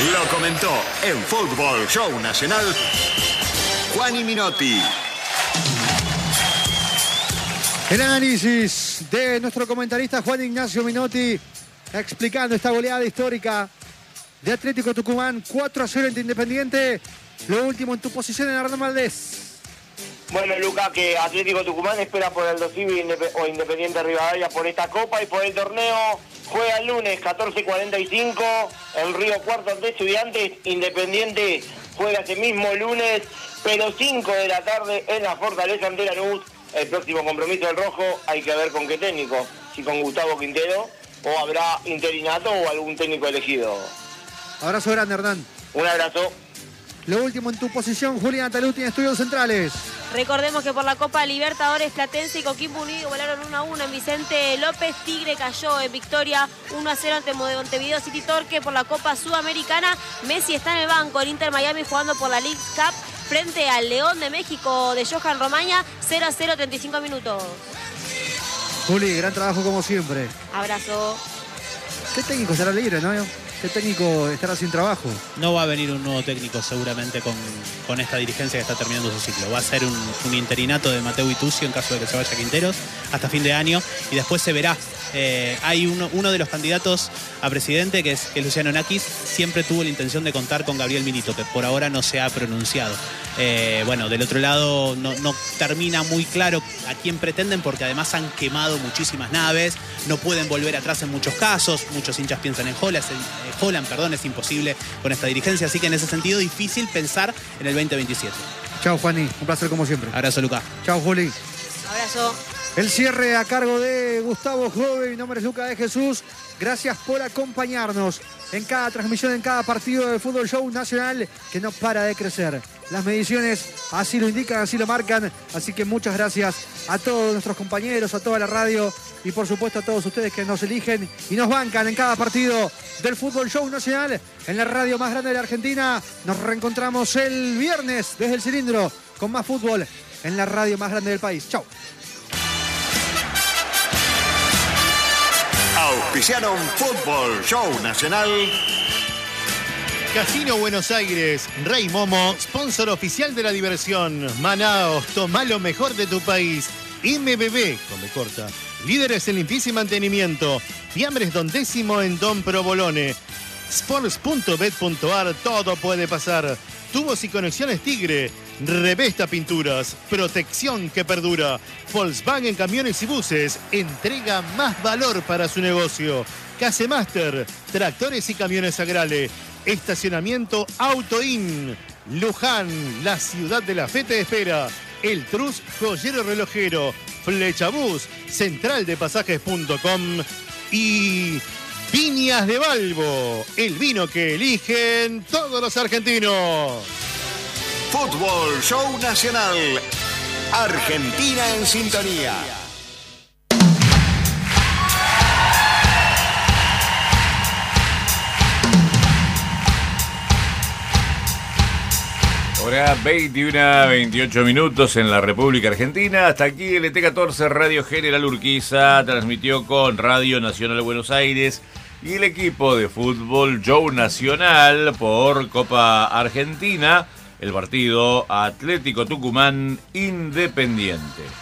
Lo comentó en Fútbol Show Nacional Juani Minotti. El análisis de nuestro comentarista Juan Ignacio Minotti explicando esta goleada histórica de Atlético Tucumán 4-0 ante Independiente. Lo último en tu posición en Hernán Valdés. Bueno, Luca, que Atlético Tucumán espera por Aldo Civi o Independiente Rivadavia por esta copa y por el torneo. Juega el lunes 14:45 en Río Cuarto ante Estudiantes. Independiente juega ese mismo lunes, pero 5 de la tarde en la Fortaleza ante Lanús. El próximo compromiso del Rojo hay que ver con qué técnico, si con Gustavo Quintero o habrá interinato o algún técnico elegido. Abrazo grande, Hernán. Un abrazo. Lo último en tu posición, Julián Taluti en Estudios Centrales. Recordemos que por la Copa Libertadores, Platense y Coquimbo Unido volaron 1-1 en Vicente López. Tigre cayó en victoria 1-0 ante Montevideo City Torque. Por la Copa Sudamericana, Messi está en el banco. El Inter Miami jugando por la League Cup frente al León de México de Johan Romaña. 0-0, 35 minutos. Juli, gran trabajo como siempre. Abrazo. ¿Qué técnico será libre, no? ¿Qué técnico estará sin trabajo? No va a venir un nuevo técnico seguramente con esta dirigencia que está terminando su ciclo. Va a ser un interinato de Mateo Itucio en caso de que se vaya Quinteros hasta fin de año y después se verá. Hay uno de los candidatos a presidente que es Luciano Nakis. Siempre tuvo la intención de contar con Gabriel Milito, que por ahora no se ha pronunciado. Bueno, del otro lado no termina muy claro a quién pretenden porque además han quemado muchísimas naves, no pueden volver atrás en muchos casos, muchos hinchas piensan en Holland, es imposible con esta dirigencia, así que en ese sentido difícil pensar en el 2027. Chao, Juani, un placer como siempre. Abrazo, Lucas. Chao, Juli. Abrazo. El cierre a cargo de Gustavo Jove. Mi nombre es Lucas de Jesús. Gracias por acompañarnos en cada transmisión, en cada partido del Fútbol Show Nacional que no para de crecer. Las mediciones así lo indican, así lo marcan. Así que muchas gracias a todos nuestros compañeros, a toda la radio y por supuesto a todos ustedes que nos eligen y nos bancan en cada partido del Fútbol Show Nacional en la radio más grande de la Argentina. Nos reencontramos el viernes desde el cilindro con más fútbol en la radio más grande del país. Chau. Auspiciaron Fútbol Show Nacional. Casino Buenos Aires, Rey Momo, sponsor oficial de la diversión. Manaos, toma lo mejor de tu país. MBB, con B corta, líderes en limpieza y mantenimiento. Fiambres Don Décimo en Don Provolone. Sports.bet.ar, todo puede pasar. Tubos y conexiones Tigre. Revesta Pinturas, protección que perdura. Volkswagen Camiones y Buses, entrega más valor para su negocio. Casemaster, tractores y camiones Agrale. Estacionamiento Autoin. Luján, la ciudad de la fe te espera. El Trus, joyero relojero. Flechabús, central de pasajes.com. Y Viñas de Balbo, el vino que eligen todos los argentinos. Fútbol Show Nacional. Argentina en sintonía. Hora 21:28 minutos en la República Argentina. Hasta aquí LT14 Radio General Urquiza transmitió con Radio Nacional de Buenos Aires y el equipo de Fútbol Show Nacional por Copa Argentina. El partido Atlético Tucumán Independiente.